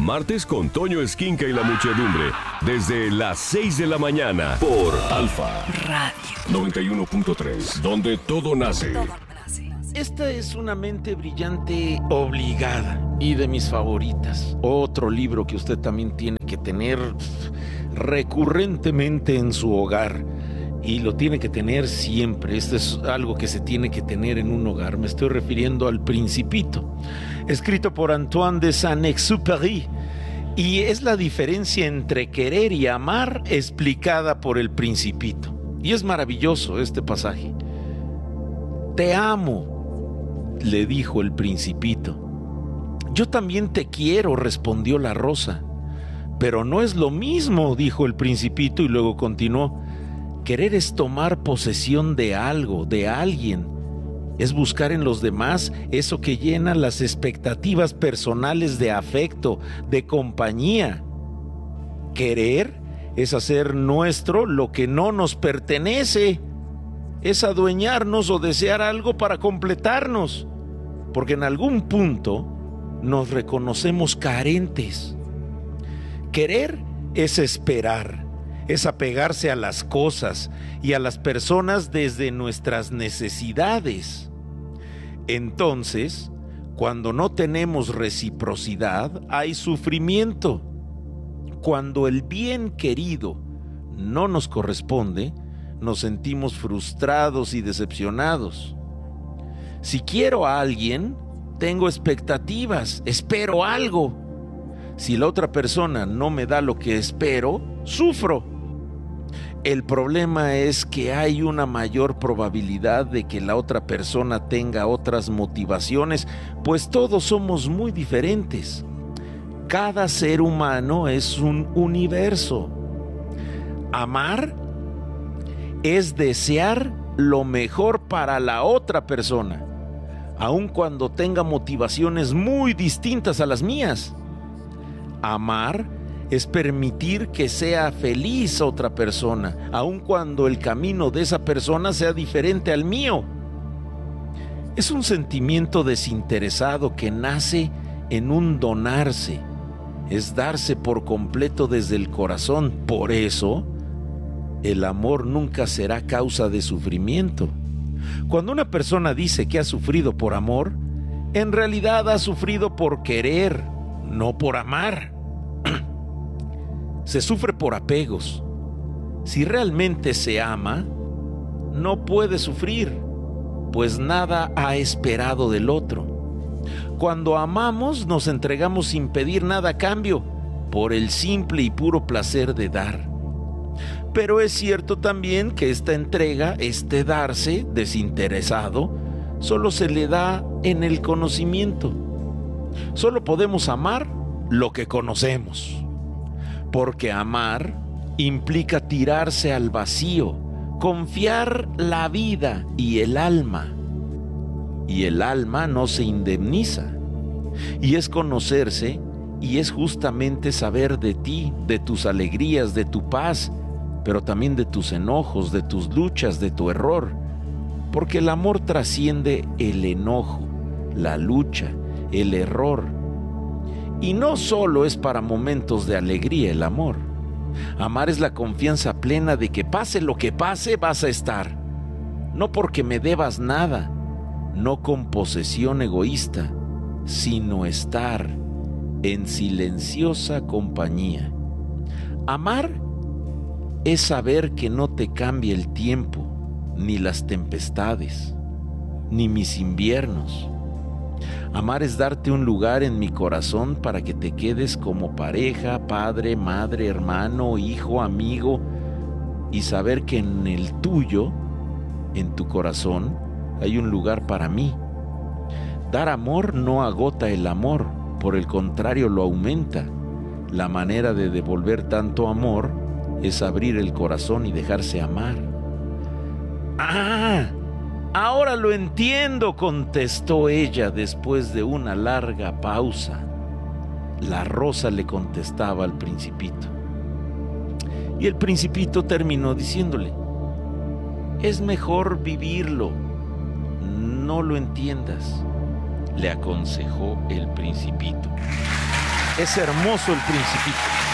martes con Toño Esquinca y la muchedumbre, desde las 6 de la mañana, por Alfa Radio 91.3, donde todo nace. Esta es una mente brillante obligada y de mis favoritas. Otro libro que usted también tiene que tener recurrentemente en su hogar. Y lo tiene que tener siempre. Esto es algo que se tiene que tener en un hogar. Me estoy refiriendo al Principito, escrito por Antoine de Saint-Exupéry. Y es la diferencia entre querer y amar explicada por el Principito. Y es maravilloso este pasaje. Te amo, le dijo el Principito. Yo también te quiero, respondió la rosa. Pero no es lo mismo, dijo el Principito, y luego continuó. Querer es tomar posesión de algo, de alguien. Es buscar en los demás eso que llena las expectativas personales de afecto, de compañía. Querer es hacer nuestro lo que no nos pertenece. Es adueñarnos o desear algo para completarnos, porque en algún punto nos reconocemos carentes. Querer es esperar. Es apegarse a las cosas y a las personas desde nuestras necesidades. Entonces, cuando no tenemos reciprocidad, hay sufrimiento. Cuando el bien querido no nos corresponde, nos sentimos frustrados y decepcionados. Si quiero a alguien, tengo expectativas, espero algo. Si la otra persona no me da lo que espero, sufro. El problema es que hay una mayor probabilidad de que la otra persona tenga otras motivaciones, pues todos somos muy diferentes. Cada ser humano es un universo. Amar es desear lo mejor para la otra persona, aun cuando tenga motivaciones muy distintas a las mías. Amar es permitir que sea feliz otra persona, aun cuando el camino de esa persona sea diferente al mío. Es un sentimiento desinteresado que nace en un donarse. Es darse por completo desde el corazón. Por eso, el amor nunca será causa de sufrimiento. Cuando una persona dice que ha sufrido por amor, en realidad ha sufrido por querer, no por amar. Se sufre por apegos. Si realmente se ama, no puede sufrir, pues nada ha esperado del otro. Cuando amamos, nos entregamos sin pedir nada a cambio, por el simple y puro placer de dar. Pero es cierto también que esta entrega, este darse desinteresado, solo se le da en el conocimiento. Solo podemos amar lo que conocemos. Porque amar implica tirarse al vacío, confiar la vida y el alma. Y el alma no se indemniza. Y es conocerse, y es justamente saber de ti, de tus alegrías, de tu paz, pero también de tus enojos, de tus luchas, de tu error. Porque el amor trasciende el enojo, la lucha, el error. Y no solo es para momentos de alegría el amor. Amar es la confianza plena de que pase lo que pase, vas a estar. No porque me debas nada, no con posesión egoísta, sino estar en silenciosa compañía. Amar es saber que no te cambia el tiempo, ni las tempestades, ni mis inviernos. Amar es darte un lugar en mi corazón para que te quedes como pareja, padre, madre, hermano, hijo, amigo, y saber que en el tuyo, en tu corazón, hay un lugar para mí. Dar amor no agota el amor, por el contrario lo aumenta. La manera de devolver tanto amor es abrir el corazón y dejarse amar. ¡Ah! Ahora lo entiendo, contestó ella después de una larga pausa. La rosa le contestaba al Principito. Y el Principito terminó diciéndole: es mejor vivirlo, no lo entiendas, le aconsejó el Principito. Es hermoso El Principito.